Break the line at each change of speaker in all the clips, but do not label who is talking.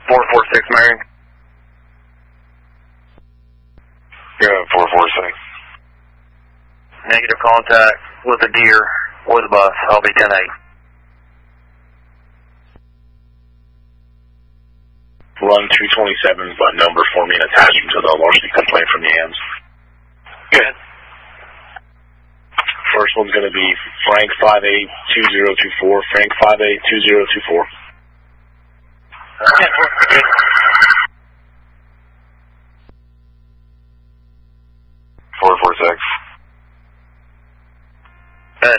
446 Marion.
Good, 446.
Negative contact with the deer or the bus. I'll be 10-8.
Run 227, but number for me and attachment to the larceny complaint from Yams.
Good.
First one's going to be Frank 582024. Frank 582024.
446.
Good.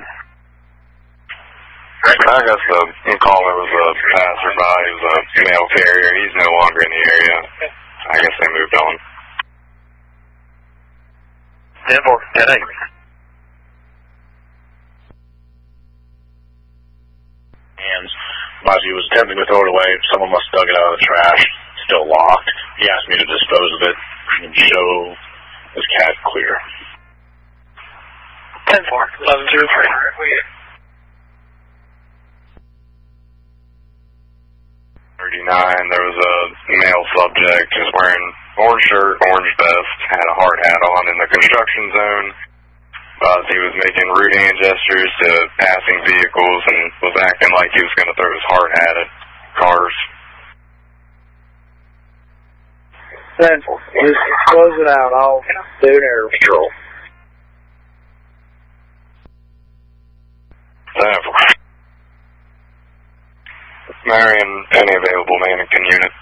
I guess the caller was a passerby. He was a mail carrier. He's no longer in the area. I guess they moved on.
10-4, 10-8.
And as he was attempting to throw it away, someone must have dug it out of the trash. Still locked. He asked me to dispose of it and show his cat clear.
10-4, 11-3.
39, there was a male subject just wearing orange shirt, orange vest, had a hard hat on in the construction zone. He was making rude hand gestures to passing vehicles and was acting like he was going to throw his hard hat at cars.
10-4. Just close it out. I'll do an air patrol.
10-4. Marion, any available Mannequin unit.